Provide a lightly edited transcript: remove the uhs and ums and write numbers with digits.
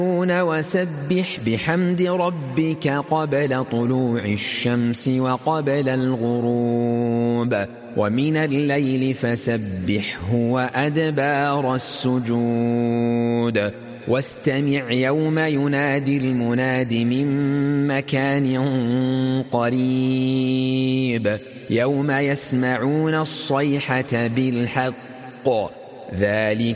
وسبح بحمد ربك قبل طلوع الشمس وقبل الغروب ومن الليل فسبحه وأدبار السجود واستمع يوم ينادي المناد من مكان قريب يوم يسمعون الصيحة بالحق ذلك